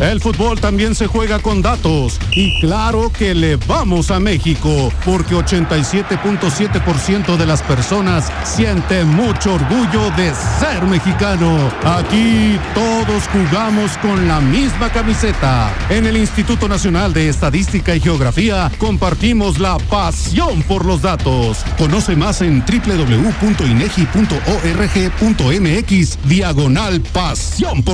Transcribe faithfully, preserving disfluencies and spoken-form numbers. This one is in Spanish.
El fútbol también se juega con datos. Y claro que le vamos a México, porque ochenta y siete punto siete por ciento de las personas siente mucho orgullo de ser mexicano. Aquí todos jugamos con la misma camiseta. En el Instituto Nacional de Estadística y Geografía compartimos la pasión por los datos. Conoce más en doble u doble u doble u punto inegi punto org punto mx diagonal pasión por